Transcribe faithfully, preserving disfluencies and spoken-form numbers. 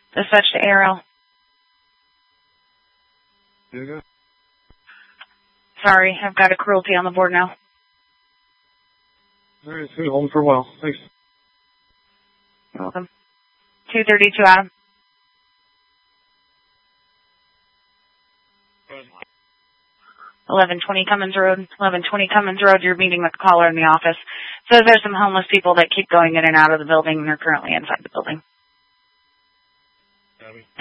Dispatch to Arrow. Here we go. Sorry, I've got a cruelty on the board now. All right, it's going to hold for a while. Thanks. You're welcome. two thirty-two, Adam. eleven twenty Cummins Road. eleven twenty Cummins Road, you're meeting with the caller in the office. So there's some homeless people that keep going in and out of the building, and they're currently inside the building.